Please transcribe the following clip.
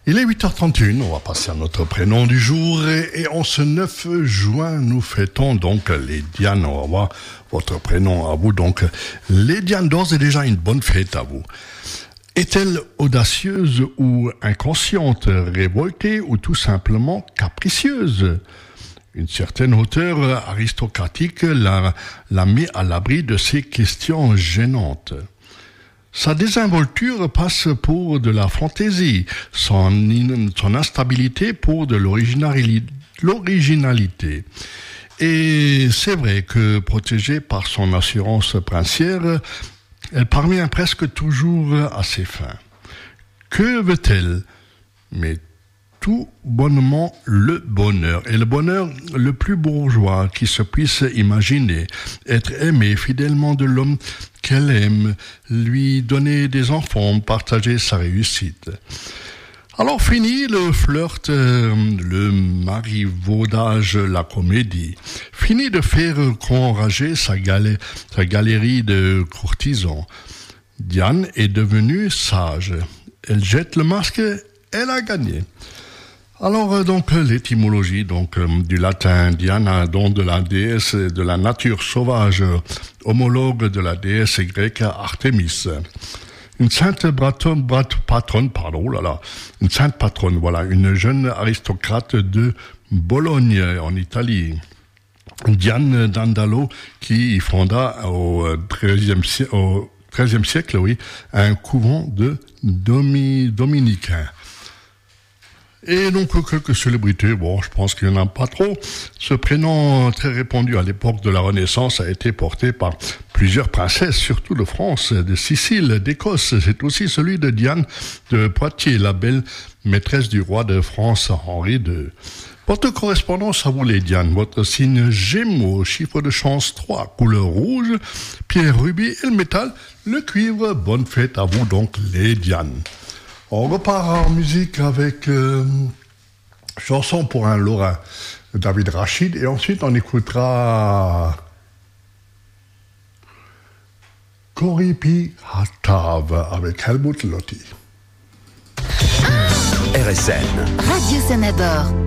Il est 8h31, on va passer à notre prénom du jour et en ce 9 juin, nous fêtons donc les Dianes. On va voir votre prénom à vous. Donc, les Dianes, d'ores et déjà, une bonne fête à vous. Est-elle audacieuse ou inconsciente, révoltée ou tout simplement capricieuse? Une certaine hauteur aristocratique la met à l'abri de ces questions gênantes. Sa désinvolture passe pour de la fantaisie, son instabilité pour de l'originalité. Et c'est vrai que protégée par son assurance princière, elle parvient presque toujours à ses fins. Que veut-elle? Mais tout bonnement le bonheur, et le bonheur le plus bourgeois qui se puisse imaginer, être aimé fidèlement de l'homme qu'elle aime, lui donner des enfants, partager sa réussite. Alors fini le flirt, le marivaudage, la comédie. Fini de faire enrager sa galerie de courtisans. Diane est devenue sage. Elle jette le masque, elle a gagné. Alors donc l'étymologie du latin Diana, donc de la déesse de la nature sauvage, homologue de la déesse grecque Artémis. Une sainte patronne, une sainte patronne, voilà, une jeune aristocrate de Bologne en Italie. Diane d'Andalo qui fonda au XIIIe siècle, oui, un couvent de dominicains. Et donc, quelques célébrités, bon, je pense qu'il n'y en a pas trop. Ce prénom très répandu à l'époque de la Renaissance a été porté par plusieurs princesses, surtout de France, de Sicile, d'Écosse. C'est aussi celui de Diane de Poitiers, la belle maîtresse du roi de France, Henri II. Votre correspondance à vous, les Diane, votre signe Gémeaux, chiffre de chance 3, couleur rouge, pierre rubis et le métal, le cuivre. Bonne fête à vous, donc, les Diane. On repart en musique avec chanson pour un Lorrain, David Rachid, et ensuite on écoutera Koripi Hatav avec Helmut Lotti. RSN. Radio Sanabord.